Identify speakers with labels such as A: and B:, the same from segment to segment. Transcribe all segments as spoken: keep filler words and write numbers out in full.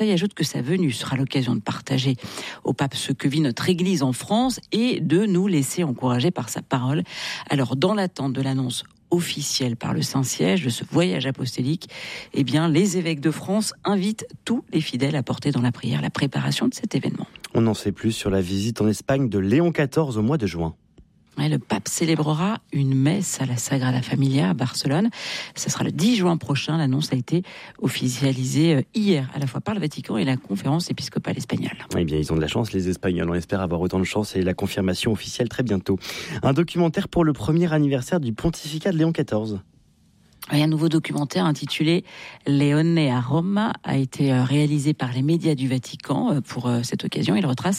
A: Il ajoute que sa venue sera l'occasion de partager au pape ce que vit notre Église en France et de nous laisser encourager par sa parole. Alors, dans l'attente de l'annonce officielle par le Saint-Siège de ce voyage apostolique, eh bien, les évêques de France invitent tous les fidèles à porter dans la prière la préparation de cet événement.
B: On en sait plus sur la visite en Espagne de Léon quatorze au mois de juin.
A: Le pape célébrera une messe à la Sagrada Familia à Barcelone. Ce sera le dix juin prochain. L'annonce a été officialisée hier à la fois par le Vatican et la conférence épiscopale espagnole.
B: Eh bien, ils ont de la chance, les Espagnols. On espère avoir autant de chance et la confirmation officielle très bientôt. Un documentaire pour le premier anniversaire du pontificat de Léon quatorze.
A: Un nouveau documentaire intitulé Leone à Roma a été réalisé par les médias du Vatican pour cette occasion. Il retrace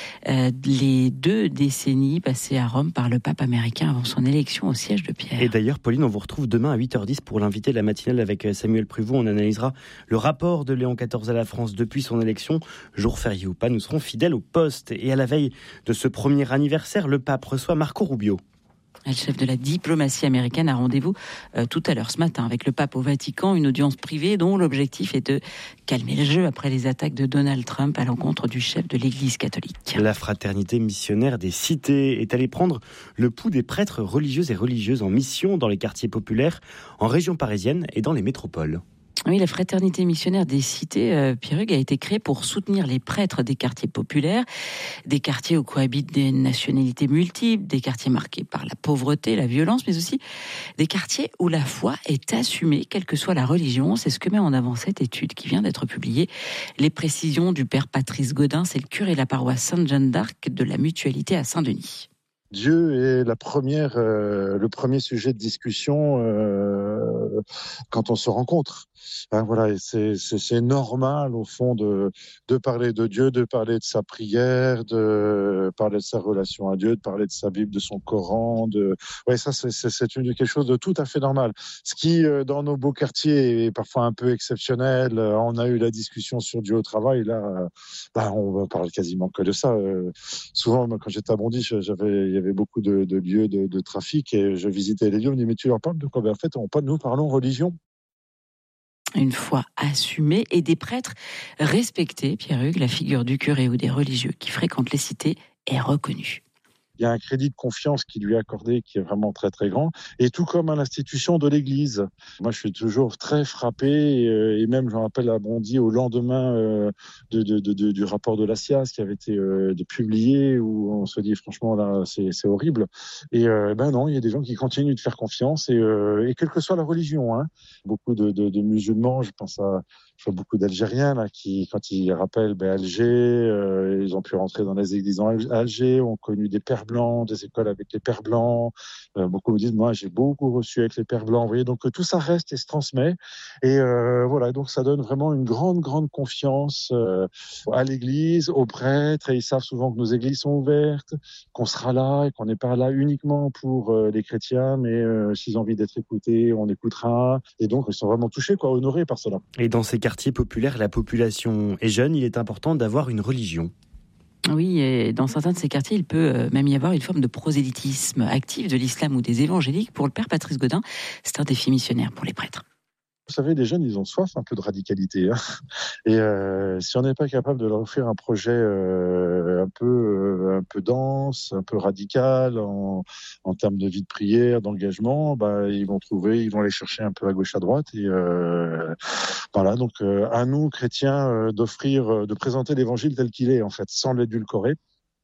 A: les deux décennies passées à Rome par le pape américain avant son élection au siège de Pierre.
B: Et d'ailleurs, Pauline, on vous retrouve demain à huit heures dix pour l'inviter la matinale avec Samuel Pruvot. On analysera le rapport de Léon quatorze à la France depuis son élection. Jour férié ou pas, nous serons fidèles au poste. Et à la veille de ce premier anniversaire, le pape reçoit Marco Rubio.
A: Le chef de la diplomatie américaine a rendez-vous euh, tout à l'heure ce matin avec le pape au Vatican, une audience privée dont l'objectif est de calmer le jeu après les attaques de Donald Trump à l'encontre du chef de l'Église catholique.
B: La fraternité missionnaire des cités est allée prendre le pouls des prêtres religieux et religieuses en mission dans les quartiers populaires, en région parisienne et dans les métropoles.
A: Oui, la fraternité missionnaire des cités, euh, Pierrugue, a été créée pour soutenir les prêtres des quartiers populaires, des quartiers où cohabitent des nationalités multiples, des quartiers marqués par la pauvreté, la violence, mais aussi des quartiers où la foi est assumée, quelle que soit la religion. C'est ce que met en avant cette étude qui vient d'être publiée. Les précisions du père Patrice Godin, c'est le curé de la paroisse Sainte-Jeanne d'Arc de la Mutualité à Saint-Denis.
C: Dieu est la première, euh, le premier sujet de discussion euh, quand on se rencontre. Hein, voilà, et c'est, c'est, c'est normal au fond de, de parler de Dieu, de parler de sa prière, de parler de sa relation à Dieu, de parler de sa Bible, de son Coran. De, ouais, ça c'est, c'est, c'est une, quelque chose de tout à fait normal. Ce qui euh, dans nos beaux quartiers est parfois un peu exceptionnel. Euh, on a eu la discussion sur Dieu au travail. Là, euh, bah, on parle quasiment que de ça. Euh, souvent, moi, quand j'étais à Bondy, j'avais il y avait beaucoup de, de lieux de, de trafic et je visitais les lieux. On me dit mais tu leur parles de quoi? Ben, en fait, on, nous parlons religion.
A: Une foi assumée et des prêtres respectés. Pierrugue, la figure du curé ou des religieux qui fréquentent les cités, est reconnue.
C: Il y a un crédit de confiance qui lui est accordé qui est vraiment très très grand, et tout comme à l'institution de l'Église. Moi je suis toujours très frappé, et, et même je me rappelle à Bondy au lendemain euh, de, de, de, de, du rapport de la C I A S qui avait été euh, de publié, où on se dit franchement là c'est, c'est horrible, et euh, ben non, il y a des gens qui continuent de faire confiance, et, euh, et quelle que soit la religion, hein. Beaucoup de, de, de musulmans, je pense à je vois beaucoup d'Algériens là, qui, quand ils rappellent ben, Alger, euh, ils ont pu rentrer dans les églises à Alger, ont connu des pères blancs, des écoles avec les pères blancs. Euh, beaucoup me disent, moi, j'ai beaucoup reçu avec les pères blancs. Vous voyez, donc tout ça reste et se transmet. Et euh, voilà, donc ça donne vraiment une grande, grande confiance euh, à l'Église, aux prêtres. Et ils savent souvent que nos églises sont ouvertes, qu'on sera là et qu'on n'est pas là uniquement pour euh, les chrétiens, mais euh, s'ils ont envie d'être écoutés, on écoutera. Et donc, ils sont vraiment touchés, quoi, honorés par cela.
B: Et dans ces quartiers populaires, la population est jeune, il est important d'avoir une religion.
A: Oui, et dans certains de ces quartiers, il peut même y avoir une forme de prosélytisme actif de l'islam ou des évangéliques. Pour le père Patrice Godin, c'est un défi missionnaire pour les prêtres.
C: Vous savez, les jeunes, ils ont soif un peu de radicalité. Hein. Et euh, si on n'est pas capable de leur offrir un projet euh, un peu, euh, un peu dense, un peu radical en, en termes de vie de prière, d'engagement, bah, ils vont trouver, ils vont aller chercher un peu à gauche, à droite. Et euh, voilà, donc euh, à nous, chrétiens, euh, d'offrir, de présenter l'Évangile tel qu'il est, en fait, sans l'édulcorer.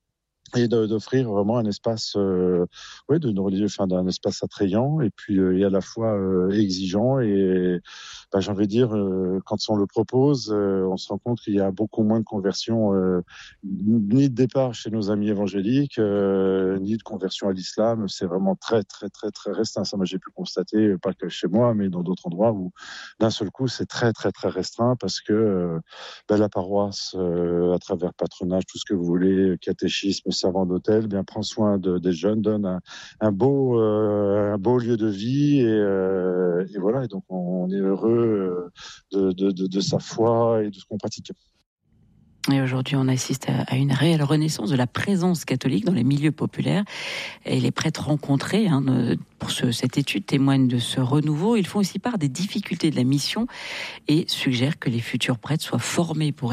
C: Et de, d'offrir vraiment un espace, euh, ouais, de religieux, enfin d'un espace attrayant et puis euh, et à la fois euh, exigeant. Et bah, j'ai envie de dire, euh, quand on le propose, euh, on se rend compte qu'il y a beaucoup moins de conversion, euh, ni de départ chez nos amis évangéliques, euh, ni de conversion à l'islam. C'est vraiment très très très très restreint. Ça, moi j'ai pu constater, pas que chez moi, mais dans d'autres endroits où d'un seul coup c'est très très très restreint parce que euh, bah, la paroisse, euh, à travers patronage, tout ce que vous voulez, catéchisme, servant d'hôtel, bien prend soin de, des jeunes, donne un, un beau euh, un beau lieu de vie, et, euh, et voilà. Et donc on est heureux de, de, de, de sa foi et de ce qu'on pratique.
A: Et aujourd'hui, on assiste à une réelle renaissance de la présence catholique dans les milieux populaires. Et les prêtres rencontrés hein, pour ce, cette étude témoignent de ce renouveau. Ils font aussi part des difficultés de la mission et suggèrent que les futurs prêtres soient formés pour